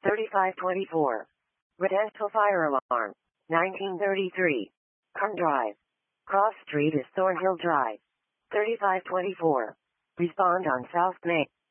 3524. Residential fire alarm. 1933. Kern Drive. Cross Street is Thornhill Drive. 3524. Respond on South Main.